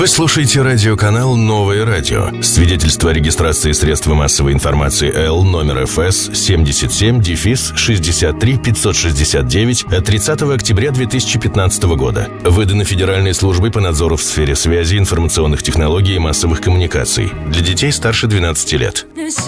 Вы слушаете радиоканал «Новое радио». Свидетельство о регистрации средства массовой информации Л номер ФС 77-63-569 от 30 октября 2015 года. Выдано Федеральной службой по надзору в сфере связи, информационных технологий и массовых коммуникаций. Для детей старше 12 лет.